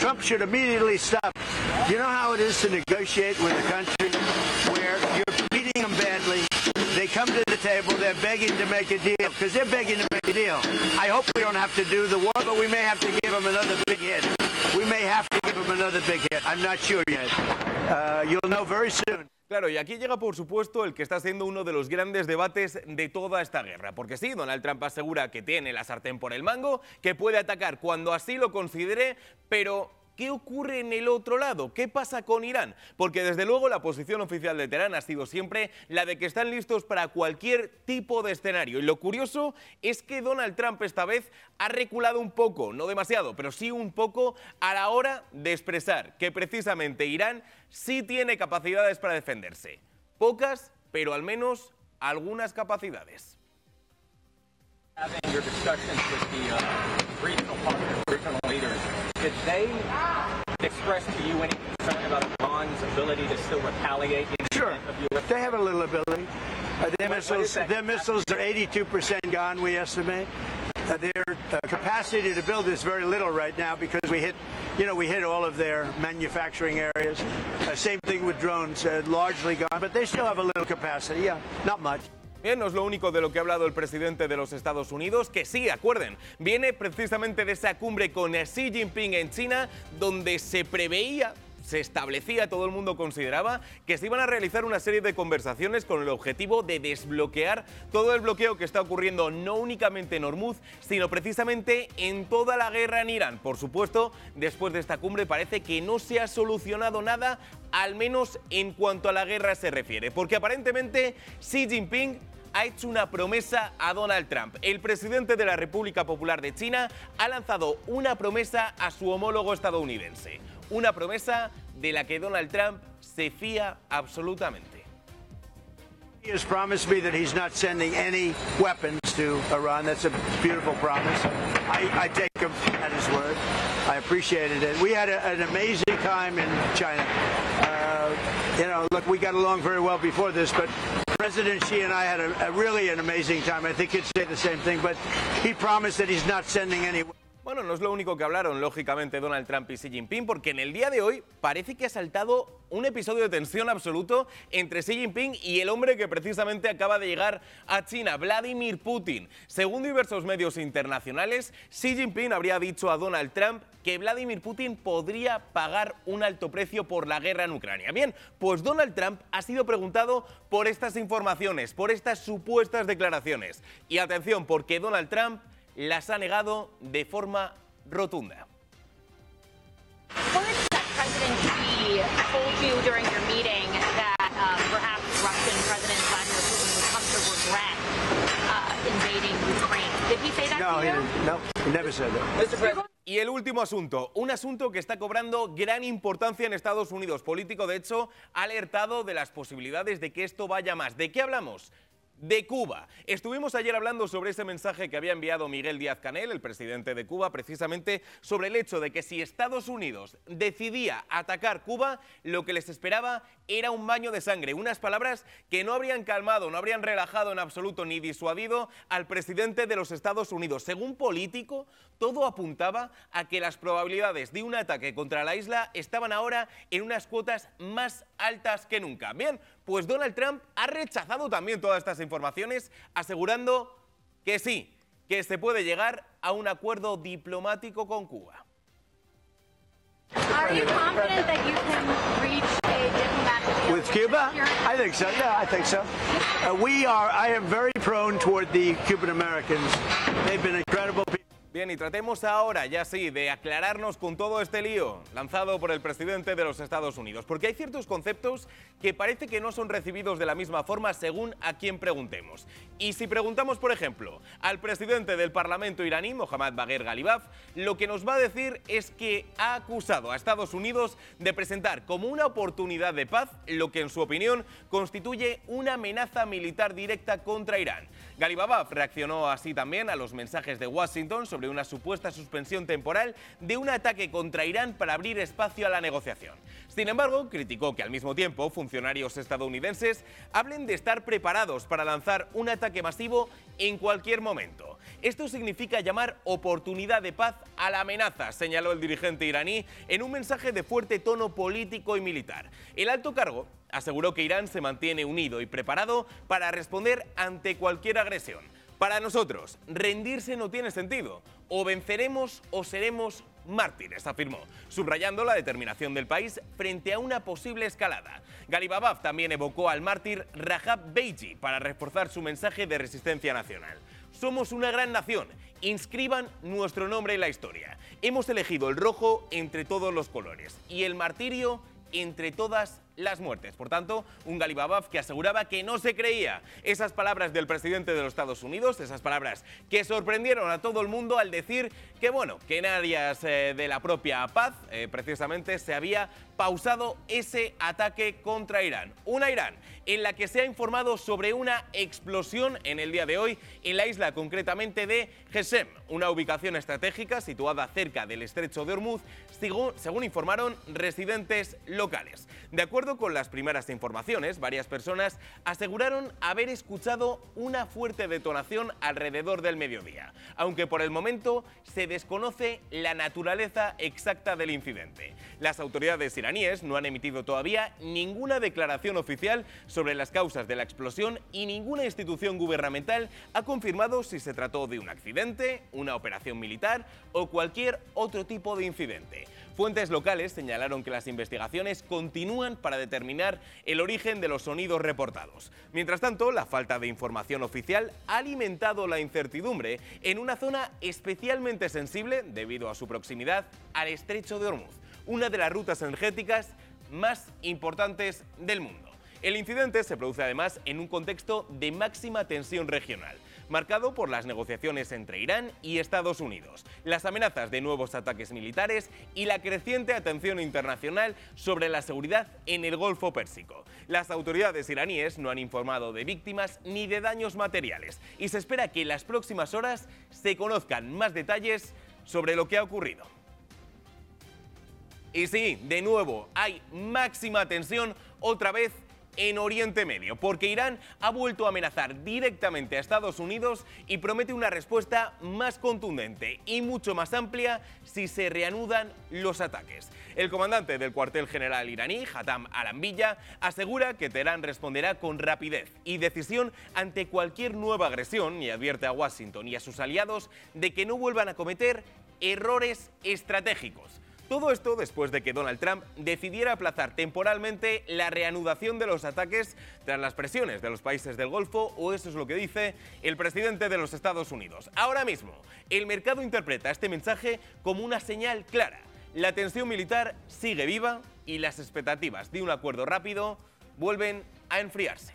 Trump should immediately stop. You know how it is to negotiate with a country where you're beating them badly. They come to the table, they're begging to make a deal, because they're begging to make a deal. I hope we don't have to do the war, but we may have to give them another big hit. We may have to give them another big hit. I'm not sure yet. You'll know very soon. Claro, y aquí llega, por supuesto, el que está siendo uno de los grandes debates de toda esta guerra. Porque sí, Donald Trump asegura que tiene la sartén por el mango, que puede atacar cuando así lo considere, pero ¿qué ocurre en el otro lado? ¿Qué pasa con Irán? Porque desde luego la posición oficial de Teherán ha sido siempre la de que están listos para cualquier tipo de escenario. Y lo curioso es que Donald Trump esta vez ha reculado un poco, no demasiado, pero sí un poco a la hora de expresar que precisamente Irán sí tiene capacidades para defenderse. Pocas, pero al menos algunas capacidades. Having your discussions with the regional partners, regional leaders, did they express to you any concern about Iran's ability to still retaliate in the Sure. event of U.S. They have a little ability. Their What is that missiles are 82% gone, we estimate. Their capacity to build is very little right now because we hit all of their manufacturing areas. Same thing with drones, largely gone, but they still have a little capacity. Yeah, not much. Bien, no es lo único de lo que ha hablado el presidente de los Estados Unidos, que sí, acuerden, viene precisamente de esa cumbre con Xi Jinping en China, donde se preveía, se establecía, todo el mundo consideraba que se iban a realizar una serie de conversaciones con el objetivo de desbloquear todo el bloqueo que está ocurriendo no únicamente en Hormuz, sino precisamente en toda la guerra en Irán. Por supuesto, después de esta cumbre parece que no se ha solucionado nada, al menos en cuanto a la guerra se refiere, porque aparentemente Xi Jinping ha hecho una promesa a Donald Trump. El presidente de la República Popular de China ha lanzado una promesa a su homólogo estadounidense. Una promesa de la que Donald Trump se fía absolutamente. He has promised me that he's not sending any weapons to Iran. That's a beautiful promise. I take him at his word. I appreciated it. We had an amazing time in China. Look, we got along very well before this, but President Xi and I had really an amazing time. I think he'd say the same thing, but he promised that he's not sending any. Bueno, no es lo único que hablaron, lógicamente, Donald Trump y Xi Jinping, porque en el día de hoy parece que ha saltado un episodio de tensión absoluto entre Xi Jinping y el hombre que precisamente acaba de llegar a China, Vladimir Putin. Según diversos medios internacionales, Xi Jinping habría dicho a Donald Trump que Vladimir Putin podría pagar un alto precio por la guerra en Ucrania. Bien, pues Donald Trump ha sido preguntado por estas informaciones, por estas supuestas declaraciones. Y atención, porque Donald Trump las ha negado de forma rotunda. President Xi told you during your meeting that perhaps Russian President Vladimir Putin would come to regret invading Ukraine. Did he say that No, to he you? didn't. No, he never said that. Mr. President, Y el último asunto, un asunto que está cobrando gran importancia en Estados Unidos. Político, de hecho, ha alertado de las posibilidades de que esto vaya más. ¿De qué hablamos? De Cuba. Estuvimos ayer hablando sobre ese mensaje que había enviado Miguel Díaz-Canel, el presidente de Cuba, precisamente sobre el hecho de que si Estados Unidos decidía atacar Cuba, lo que les esperaba era un baño de sangre. Unas palabras que no habrían calmado, no habrían relajado en absoluto ni disuadido al presidente de los Estados Unidos. Según Político, todo apuntaba a que las probabilidades de un ataque contra la isla estaban ahora en unas cuotas más altas que nunca. Bien, pues Donald Trump ha rechazado también todas estas informaciones, asegurando que sí, que se puede llegar a un acuerdo diplomático con Cuba. Are you confident that you can reach a diplomatic deal With Cuba? I think so. Yeah, I think so. I am very prone toward the Cuban Americans. They've been incredible people. Bien, y tratemos ahora, ya sí, de aclararnos con todo este lío lanzado por el presidente de los Estados Unidos, porque hay ciertos conceptos que parece que no son recibidos de la misma forma según a quién preguntemos. Y si preguntamos, por ejemplo, al presidente del Parlamento iraní, Mohammad Bagher Ghalibaf, lo que nos va a decir es que ha acusado a Estados Unidos de presentar como una oportunidad de paz lo que en su opinión constituye una amenaza militar directa contra Irán. Ghalibaf reaccionó así también a los mensajes de Washington sobre sobre una supuesta suspensión temporal de un ataque contra Irán para abrir espacio a la negociación. Sin embargo, criticó que al mismo tiempo funcionarios estadounidenses hablen de estar preparados para lanzar un ataque masivo en cualquier momento. Esto significa llamar oportunidad de paz a la amenaza, señaló el dirigente iraní en un mensaje de fuerte tono político y militar. El alto cargo aseguró que Irán se mantiene unido y preparado para responder ante cualquier agresión. Para nosotros, rendirse no tiene sentido. O venceremos o seremos mártires, afirmó, subrayando la determinación del país frente a una posible escalada. Ghalibabad también evocó al mártir Rajab Beigi para reforzar su mensaje de resistencia nacional. Somos una gran nación, inscriban nuestro nombre en la historia. Hemos elegido el rojo entre todos los colores y el martirio entre todas las muertes. Por tanto, un Ghalibabad que aseguraba que no se creía esas palabras del presidente de los Estados Unidos, esas palabras que sorprendieron a todo el mundo al decir que, bueno, que en áreas de la propia paz, precisamente, se había pausado ese ataque contra Irán. Una Irán en la que se ha informado sobre una explosión en el día de hoy en la isla concretamente de Qesem, una ubicación estratégica situada cerca del estrecho de Hormuz, según informaron residentes locales. De acuerdo con las primeras informaciones, varias personas aseguraron haber escuchado una fuerte detonación alrededor del mediodía, aunque por el momento se desconoce la naturaleza exacta del incidente. Las autoridades iraníes no han emitido todavía ninguna declaración oficial sobre las causas de la explosión y ninguna institución gubernamental ha confirmado si se trató de un accidente, una operación militar o cualquier otro tipo de incidente. Fuentes locales señalaron que las investigaciones continúan para determinar el origen de los sonidos reportados. Mientras tanto, la falta de información oficial ha alimentado la incertidumbre en una zona especialmente sensible debido a su proximidad al estrecho de Hormuz, una de las rutas energéticas más importantes del mundo. El incidente se produce además en un contexto de máxima tensión regional, marcado por las negociaciones entre Irán y Estados Unidos, las amenazas de nuevos ataques militares y la creciente atención internacional sobre la seguridad en el Golfo Pérsico. Las autoridades iraníes no han informado de víctimas ni de daños materiales y se espera que en las próximas horas se conozcan más detalles sobre lo que ha ocurrido. Y sí, de nuevo, hay máxima tensión otra vez en Oriente Medio, porque Irán ha vuelto a amenazar directamente a Estados Unidos y promete una respuesta más contundente y mucho más amplia si se reanudan los ataques. El comandante del cuartel general iraní, Hatham al-Anbiya, asegura que Teherán responderá con rapidez y decisión ante cualquier nueva agresión y advierte a Washington y a sus aliados de que no vuelvan a cometer errores estratégicos. Todo esto después de que Donald Trump decidiera aplazar temporalmente la reanudación de los ataques tras las presiones de los países del Golfo, o eso es lo que dice el presidente de los Estados Unidos. Ahora mismo, el mercado interpreta este mensaje como una señal clara. La tensión militar sigue viva y las expectativas de un acuerdo rápido vuelven a enfriarse.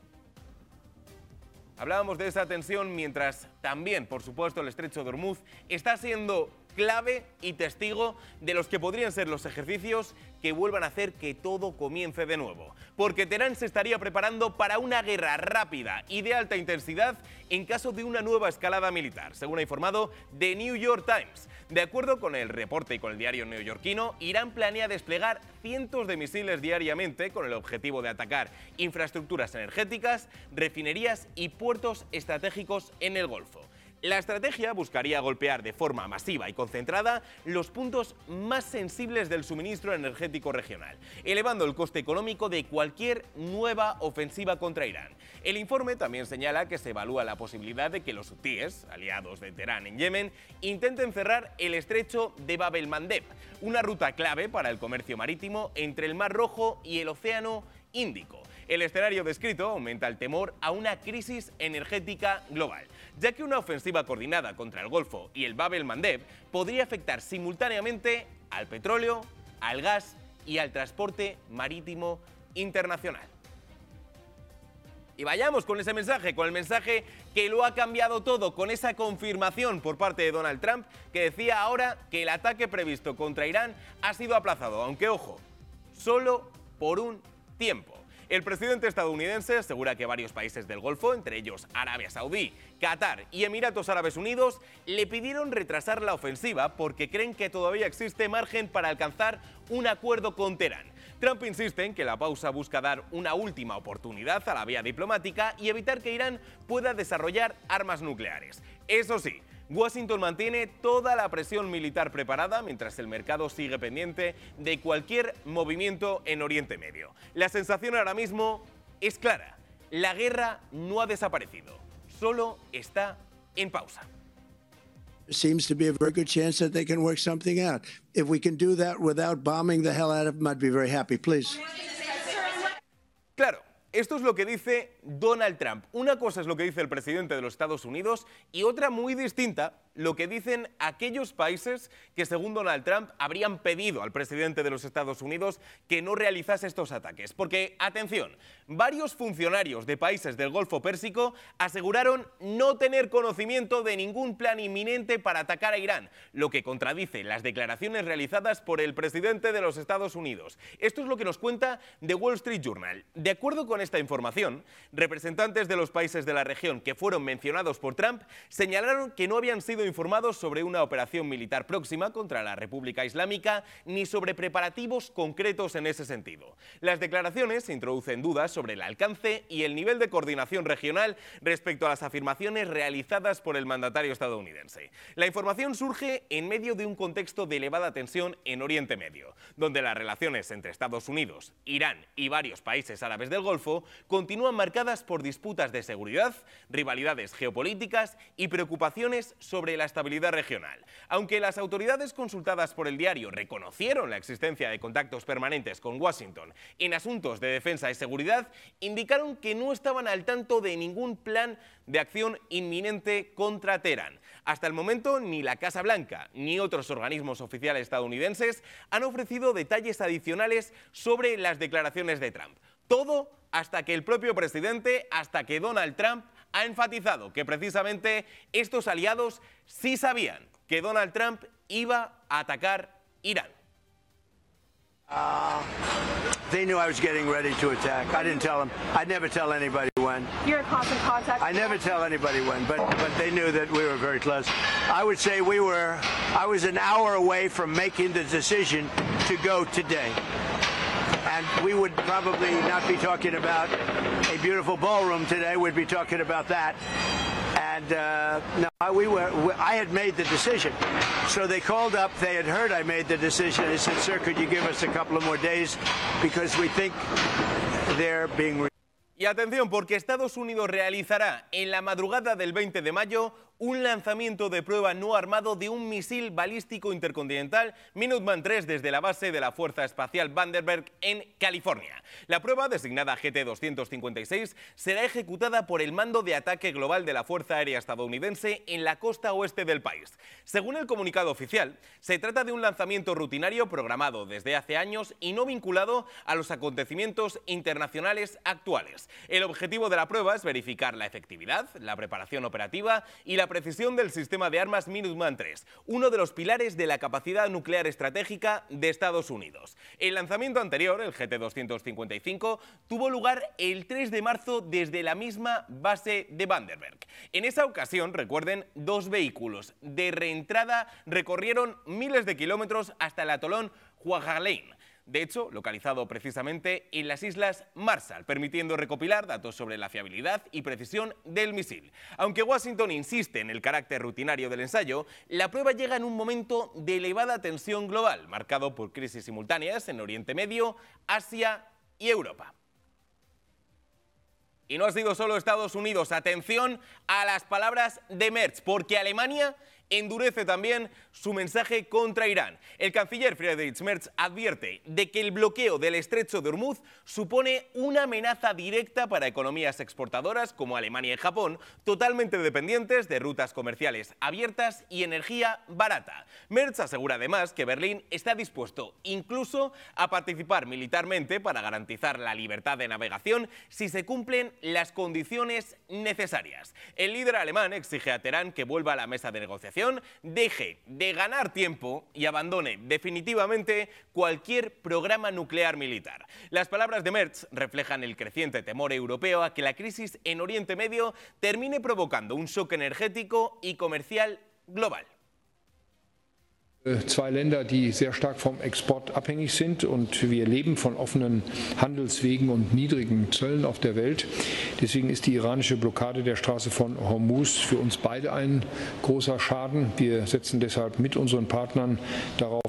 Hablábamos de esa tensión mientras también, por supuesto, el estrecho de Hormuz está siendo clave y testigo de los que podrían ser los ejercicios que vuelvan a hacer que todo comience de nuevo. Porque Teherán se estaría preparando para una guerra rápida y de alta intensidad en caso de una nueva escalada militar, según ha informado The New York Times. De acuerdo con el reporte y con el diario neoyorquino, Irán planea desplegar cientos de misiles diariamente con el objetivo de atacar infraestructuras energéticas, refinerías y puertos estratégicos en el Golfo. La estrategia buscaría golpear de forma masiva y concentrada los puntos más sensibles del suministro energético regional, elevando el coste económico de cualquier nueva ofensiva contra Irán. El informe también señala que se evalúa la posibilidad de que los hutíes, aliados de Teherán en Yemen, intenten cerrar el estrecho de Bab el-Mandeb, una ruta clave para el comercio marítimo entre el Mar Rojo y el Océano Índico. El escenario descrito aumenta el temor a una crisis energética global, ya que una ofensiva coordinada contra el Golfo y el Bab el-Mandeb podría afectar simultáneamente al petróleo, al gas y al transporte marítimo internacional. Y vayamos con ese mensaje, con el mensaje que lo ha cambiado todo, con esa confirmación por parte de Donald Trump, que decía ahora que el ataque previsto contra Irán ha sido aplazado, aunque ojo, solo por un tiempo. El presidente estadounidense asegura que varios países del Golfo, entre ellos Arabia Saudí, Qatar y Emiratos Árabes Unidos, le pidieron retrasar la ofensiva porque creen que todavía existe margen para alcanzar un acuerdo con Teherán. Trump insiste en que la pausa busca dar una última oportunidad a la vía diplomática y evitar que Irán pueda desarrollar armas nucleares. Eso sí, Washington mantiene toda la presión militar preparada mientras el mercado sigue pendiente de cualquier movimiento en Oriente Medio. La sensación ahora mismo es clara: la guerra no ha desaparecido, solo está en pausa. There seems to be a very good chance that they can work something out. If we can do that without bombing the hell out of them, I'd be very happy. Please. Claro, esto es lo que dice Donald Trump. Una cosa es lo que dice el presidente de los Estados Unidos y otra muy distinta, lo que dicen aquellos países que, según Donald Trump, habrían pedido al presidente de los Estados Unidos que no realizase estos ataques. Porque, atención, varios funcionarios de países del Golfo Pérsico aseguraron no tener conocimiento de ningún plan inminente para atacar a Irán, lo que contradice las declaraciones realizadas por el presidente de los Estados Unidos. Esto es lo que nos cuenta The Wall Street Journal. De acuerdo con esta información, representantes de los países de la región que fueron mencionados por Trump señalaron que no habían sido informados sobre una operación militar próxima contra la República Islámica ni sobre preparativos concretos en ese sentido. Las declaraciones introducen dudas sobre el alcance y el nivel de coordinación regional respecto a las afirmaciones realizadas por el mandatario estadounidense. La información surge en medio de un contexto de elevada tensión en Oriente Medio, donde las relaciones entre Estados Unidos, Irán y varios países árabes del Golfo continúan marcadas por disputas de seguridad, rivalidades geopolíticas y preocupaciones sobre la estabilidad regional. Aunque las autoridades consultadas por el diario reconocieron la existencia de contactos permanentes con Washington en asuntos de defensa y seguridad, indicaron que no estaban al tanto de ningún plan de acción inminente contra Teherán. Hasta el momento, ni la Casa Blanca ni otros organismos oficiales estadounidenses han ofrecido detalles adicionales sobre las declaraciones de Trump. Todo hasta que el propio presidente, hasta que Donald Trump ha enfatizado que precisamente estos aliados sí sabían que Donald Trump iba a atacar Irán. They knew I was getting ready to attack. I didn't tell them. I never tell anybody when. You're in constant contact. I never tell anybody when, but they knew that we were very close. I would say I was an hour away from making the decision to go today. And we would probably not be talking about a beautiful ballroom today. We'd be talking about that. And no, I had made the decision. So they called up. They had heard I made the decision. They said, "Sir, could you give us a couple of more days because we think they're being." Y atención, porque Estados Unidos realizará en la madrugada del 20 de mayo un lanzamiento de prueba no armado de un misil balístico intercontinental Minuteman III desde la base de la Fuerza Espacial Vandenberg en California. La prueba, designada GT-256, será ejecutada por el Mando de Ataque Global de la Fuerza Aérea Estadounidense en la costa oeste del país. Según el comunicado oficial, se trata de un lanzamiento rutinario programado desde hace años y no vinculado a los acontecimientos internacionales actuales. El objetivo de la prueba es verificar la efectividad, la preparación operativa y la precisión del sistema de armas Minuteman III, uno de los pilares de la capacidad nuclear estratégica de Estados Unidos. El lanzamiento anterior, el GT-255, tuvo lugar el 3 de marzo desde la misma base de Vandenberg. En esa ocasión, recuerden, 2 vehículos de reentrada recorrieron miles de kilómetros hasta el atolón Kwajalein. De hecho, localizado precisamente en las Islas Marshall, permitiendo recopilar datos sobre la fiabilidad y precisión del misil. Aunque Washington insiste en el carácter rutinario del ensayo, la prueba llega en un momento de elevada tensión global, marcado por crisis simultáneas en Oriente Medio, Asia y Europa. Y no ha sido solo Estados Unidos. Atención a las palabras de Merz, porque Alemania endurece también su mensaje contra Irán. El canciller Friedrich Merz advierte de que el bloqueo del estrecho de Hormuz supone una amenaza directa para economías exportadoras como Alemania y Japón, totalmente dependientes de rutas comerciales abiertas y energía barata. Merz asegura además que Berlín está dispuesto incluso a participar militarmente para garantizar la libertad de navegación si se cumplen las condiciones necesarias. El líder alemán exige a Teherán que vuelva a la mesa de negociación posición, deje de ganar tiempo y abandone definitivamente cualquier programa nuclear militar. Las palabras de Merz reflejan el creciente temor europeo a que la crisis en Oriente Medio termine provocando un shock energético y comercial global. Zwei Länder, die sehr stark vom Export abhängig sind, und wir leben von offenen Handelswegen und niedrigen Zöllen auf der Welt. Deswegen ist die iranische Blockade der Straße von Hormuz für uns beide ein großer Schaden. Wir setzen deshalb mit unseren Partnern darauf,